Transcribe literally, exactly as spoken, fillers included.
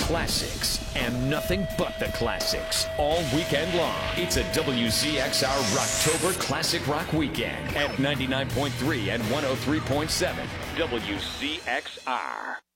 classics and nothing but the classics all weekend long. It's a W Z X R Rocktober Classic Rock Weekend at ninety-nine point three and one oh three point seven W Z X R.